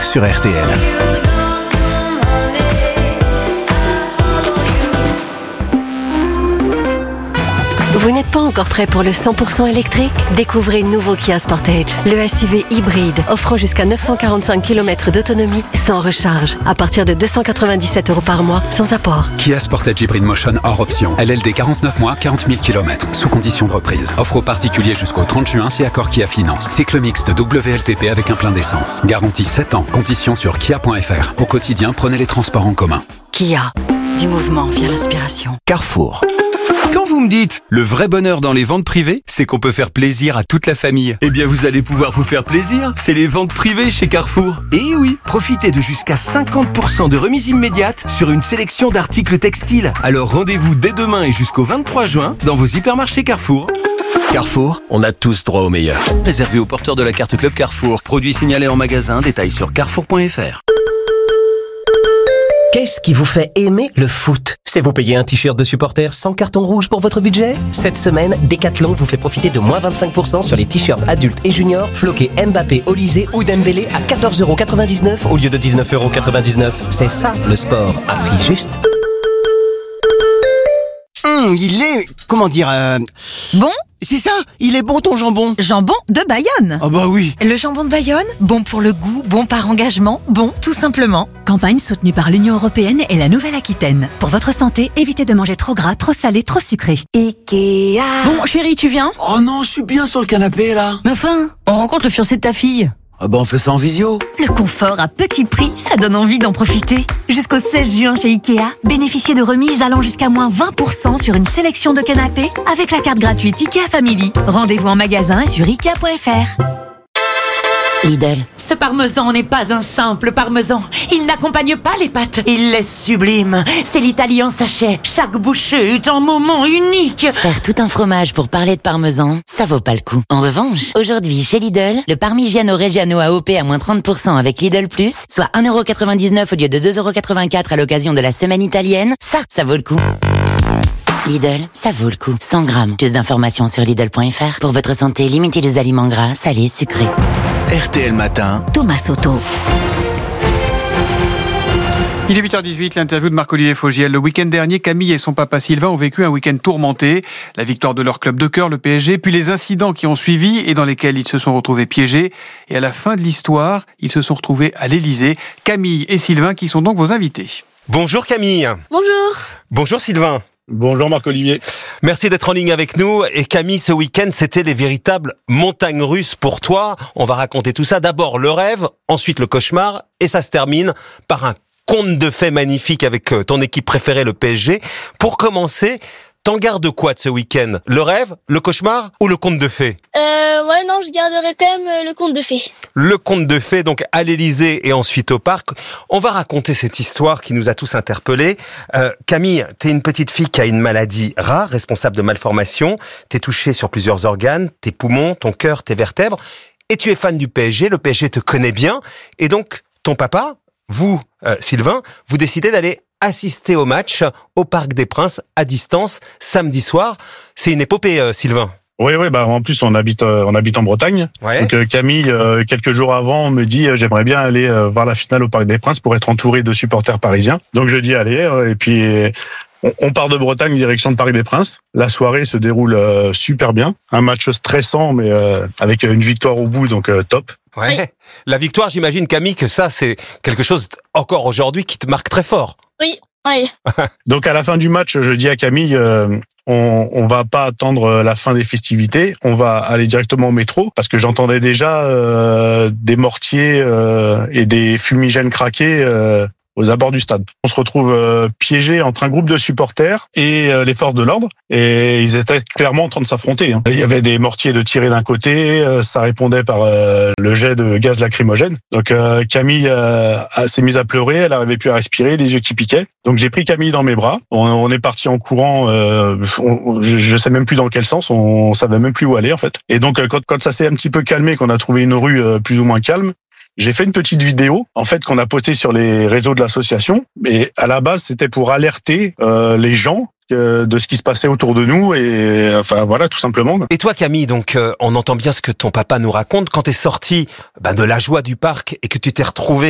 sur RTL. Vous n'êtes pas encore prêt pour le 100% électrique ? Découvrez le nouveau Kia Sportage, le SUV hybride offrant jusqu'à 945 km d'autonomie sans recharge, à partir de 297 € par mois, sans apport. Kia Sportage Hybrid Motion hors option. LLD 49 mois, 40 000 km, sous condition de reprise. Offre aux particuliers jusqu'au 30 juin si accord Kia Finance. Cycle mixte WLTP avec un plein d'essence. Garantie 7 ans. Conditions sur kia.fr. Au quotidien, prenez les transports en commun. Kia, du mouvement via l'inspiration. Carrefour. Quand vous me dites le vrai bonheur dans les ventes privées, c'est qu'on peut faire plaisir à toute la famille. Eh bien, vous allez pouvoir vous faire plaisir. C'est les ventes privées chez Carrefour. Et oui, profitez de jusqu'à 50% de remise immédiate sur une sélection d'articles textiles. Alors rendez-vous dès demain et jusqu'au 23 juin dans vos hypermarchés Carrefour. Carrefour, on a tous droit au meilleur. Réservé aux porteurs de la carte Club Carrefour. Produits signalés en magasin, détails sur carrefour.fr. Qu'est-ce qui vous fait aimer le foot ? C'est vous payer un t-shirt de supporter sans carton rouge pour votre budget ? Cette semaine, Decathlon vous fait profiter de moins 25% sur les t-shirts adultes et juniors floqués Mbappé, Olysée ou Dembélé à 14,99 € au lieu de 19,99 €. C'est ça le sport à prix juste. Il est... comment dire... Bon ? C'est ça, il est bon ton jambon. Jambon de Bayonne. Ah bah oui. Le jambon de Bayonne, bon pour le goût, bon par engagement, bon tout simplement. Campagne soutenue par l'Union européenne et la Nouvelle-Aquitaine. Pour votre santé, évitez de manger trop gras, trop salé, trop sucré. Ikea. Bon, chérie, tu viens ? Oh non, je suis bien sur le canapé là. Mais enfin, on rencontre le fiancé de ta fille. Ah bah on fait ça en visio. Le confort à petit prix, ça donne envie d'en profiter. Jusqu'au 16 juin chez Ikea, bénéficiez de remises allant jusqu'à moins 20% sur une sélection de canapés avec la carte gratuite Ikea Family. Rendez-vous en magasin et sur Ikea.fr. Lidl. Ce parmesan n'est pas un simple parmesan. Il n'accompagne pas les pâtes. Il est sublime. C'est l'Italie en sachet. Chaque bouchée est un moment unique. Faire tout un fromage pour parler de parmesan, ça vaut pas le coup. En revanche, aujourd'hui chez Lidl, le Parmigiano Reggiano AOP à moins 30% avec Lidl Plus, soit 1,99 € au lieu de 2,84 € à l'occasion de la semaine italienne, ça vaut le coup. Lidl, ça vaut le coup. 100 grammes. Plus d'informations sur Lidl.fr. Pour votre santé, limitez les aliments gras, salés, sucrés. RTL Matin. Thomas Soto. Il est 8h18, l'interview de Marc-Olivier Fogiel. Le week-end dernier, Camille et son papa Sylvain ont vécu un week-end tourmenté. La victoire de leur club de cœur, le PSG, puis les incidents qui ont suivi et dans lesquels ils se sont retrouvés piégés. Et à la fin de l'histoire, ils se sont retrouvés à l'Élysée. Camille et Sylvain qui sont donc vos invités. Bonjour Camille. Bonjour. Bonjour Sylvain. Bonjour Marc-Olivier. Merci d'être en ligne avec nous. Et Camille, ce week-end, c'était les véritables montagnes russes pour toi. On va raconter tout ça. D'abord le rêve, ensuite le cauchemar, et ça se termine par un conte de fées magnifique avec ton équipe préférée, le PSG. Pour commencer, t'en gardes quoi de ce week-end ? Le rêve, le cauchemar ou le conte de fées ? Ouais, non, je garderai quand même le conte de fées. Le conte de fées, donc à l'Élysée et ensuite au parc. On va raconter cette histoire qui nous a tous interpellés. Camille, t'es une petite fille qui a une maladie rare, responsable de malformations. T'es touchée sur plusieurs organes, tes poumons, ton cœur, tes vertèbres. Et tu es fan du PSG, le PSG te connaît bien. Et donc, ton papa, vous, Sylvain, vous décidez d'aller assister au match au Parc des Princes à distance samedi soir. C'est une épopée, Sylvain. Oui, bah en plus on habite en Bretagne. Ouais. Donc Camille, quelques jours avant, me dit j'aimerais bien aller voir la finale au Parc des Princes pour être entouré de supporters parisiens. Donc je dis allez, et puis on part de Bretagne direction de Parc des Princes. La soirée se déroule super bien, un match stressant mais avec une victoire au bout, donc top. Ouais. Oui. La victoire, j'imagine Camille que ça c'est quelque chose encore aujourd'hui qui te marque très fort. Oui. Oui. Donc à la fin du match, je dis à Camille, on va pas attendre la fin des festivités, on va aller directement au métro parce que j'entendais déjà des mortiers et des fumigènes craquer aux abords du stade. On se retrouve piégé entre un groupe de supporters et les forces de l'ordre et ils étaient clairement en train de s'affronter. Il y avait des mortiers de tirer d'un côté, ça répondait par le jet de gaz lacrymogène. Donc Camille s'est mise à pleurer, elle n'arrivait plus à respirer, les yeux qui piquaient. Donc j'ai pris Camille dans mes bras, on est parti en courant, je sais même plus dans quel sens, on savait même plus où aller en fait. Et donc quand ça s'est un petit peu calmé, qu'on a trouvé une rue plus ou moins calme, j'ai fait une petite vidéo, en fait, qu'on a postée sur les réseaux de l'association. Mais à la base, c'était pour alerter les gens de ce qui se passait autour de nous et enfin voilà, tout simplement. Et toi Camille, donc on entend bien ce que ton papa nous raconte quand t'es sorti de la joie du parc et que tu t'es retrouvé